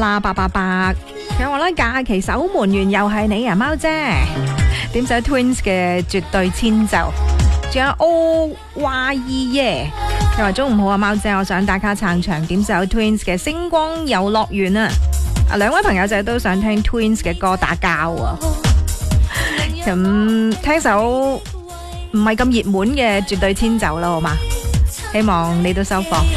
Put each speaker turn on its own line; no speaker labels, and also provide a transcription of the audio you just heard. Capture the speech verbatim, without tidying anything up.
啦八八八，佢話咧假期守門員又係你啊，貓姐點首 Twins 嘅絕對遷就，仲有 O Y E 耶，佢話中午好啊，貓姐，我想打卡撐場，點首 Twins 嘅星光遊樂園啊！啊，兩位朋友仔都想聽 Twins 嘅歌打交啊，咁聽首唔係咁熱門嘅絕對遷就啦，好嘛？希望你都收貨。